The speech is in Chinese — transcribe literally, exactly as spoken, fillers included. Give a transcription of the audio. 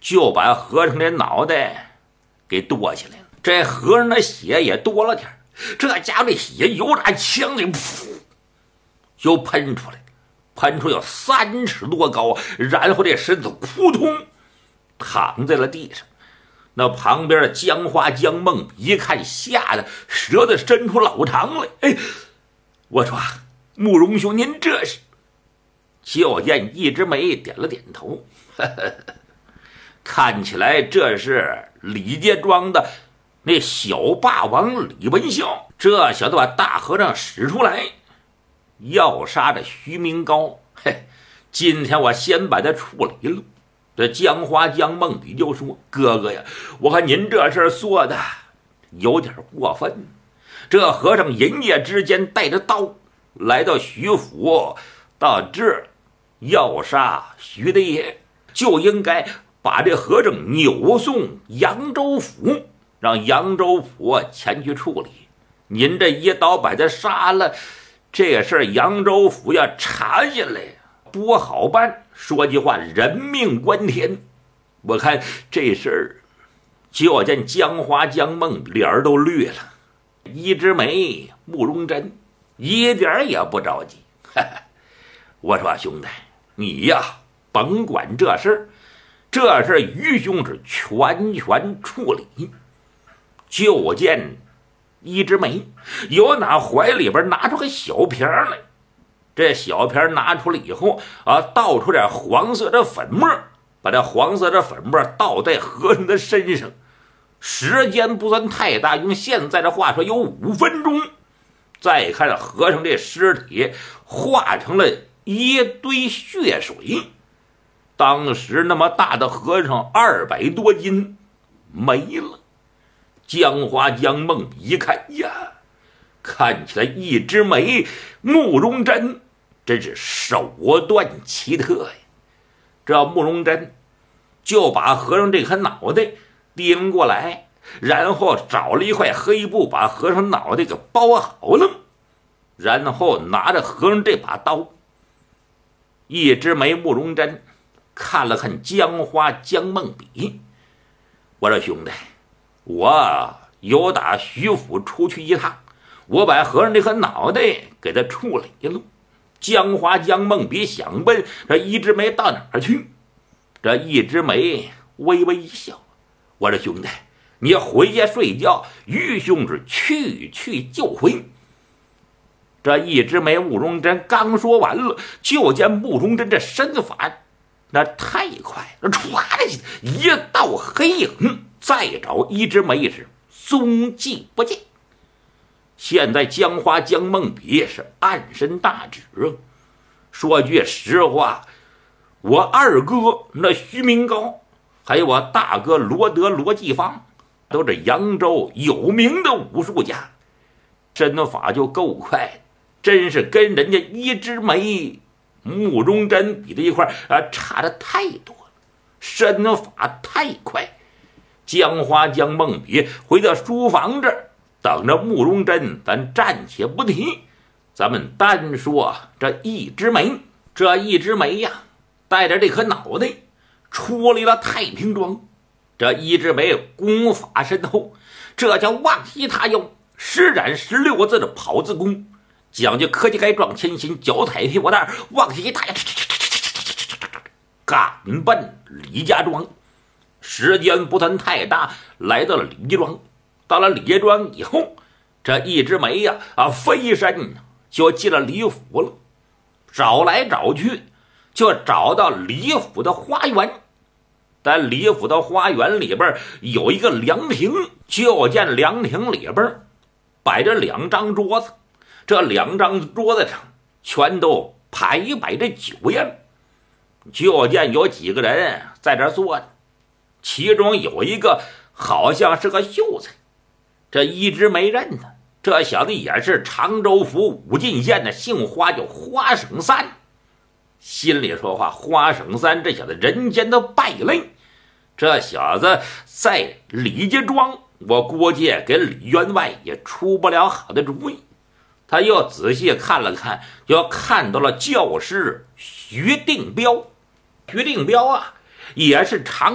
就把和尚的脑袋给剁下来了。这和尚的血也多了点，这家伙的血由打枪里噗就喷出来，喷出有三尺多高，然后这身子扑通躺在了地上。那旁边的江花江梦一看，吓得舌头伸出老长来。哎，我说慕容兄，您这是？就见一枝梅点了点头，呵呵，看起来这是李家庄的那小霸王李文孝，这小子把大和尚使出来，要杀这徐明高。嘿，今天我先把他处理了。这江花江梦比就说：“哥哥呀，我看您这事儿做的有点过分。这和尚一夜之间带着刀来到徐府，到这儿要杀徐大爷，就应该把这和尚扭送扬州府，让扬州府前去处理。您这一刀把他杀了，这事儿扬州府要查下来不好办。说句话，人命关天。我看这事儿，就见江花江梦脸儿都绿了。一枝梅、慕容真一点也不着急。呵呵，我说兄弟，你呀甭管这事儿，这事儿于兄是全权处理。就见一枝梅由那怀里边拿出个小瓶来，这小瓶拿出来以后啊，倒出点黄色的粉末，把这黄色的粉末倒在和尚的身上，时间不算太大，用现在的话说有五分钟。再看和尚这尸体化成了一堆血水，当时那么大的和尚二百多斤没了。江花江梦一看呀，看起来一枝梅、慕容真真是手段奇特呀。这慕容真就把和尚这颗脑袋掂过来，然后找了一块黑布把和尚脑袋给包好了，然后拿着和尚这把刀。一枝梅、慕容真看了看江花江梦比，我说兄弟，我由打徐府出去一趟，我把和尚这颗脑袋给他处理了。江花江梦比想问这一枝梅到哪儿去，这一枝梅微微一笑，我说兄弟，你回家睡觉，于兄是去去就回。这一枝梅慕容真刚说完了，就见慕容真这身法那太快了，唰的一道黑影，再找一枝梅是踪迹不见。现在江花江梦比是暗生大志。说句实话，我二哥那徐明高，还有我大哥罗德罗继芳，都是扬州有名的武术家，身法就够快，真是跟人家一枝梅、慕容真比在一块啊，差的太多了，身法太快。江花江梦比回到书房这儿，等着慕容真，咱暂且不提，咱们单说这一枝梅。这一枝梅呀，带着这颗脑袋出离了太平庄。这一枝梅功法深厚，这叫望西他腰，施展十六个字的跑字功，讲究科技该撞千心，脚踩屁股蛋，望西他腰，赶奔李家庄。时间不算太大，来到了李家庄。到了李家庄以后，这一枝梅呀啊，飞身就进了李府了。找来找去，就找到李府的花园。在李府的花园里边有一个凉亭，就见凉亭里边摆着两张桌子，这两张桌子上全都排摆着酒宴。就见有几个人在这坐着，其中有一个好像是个秀才，这一枝梅认他，这小子也是常州府武进县的，姓花，叫花省三。心里说话，花省三这小子人间的败类，这小子在李家庄，我估计给李员外也出不了好的主意。他又仔细看了看，又看到了教师徐定彪。徐定彪啊，也是常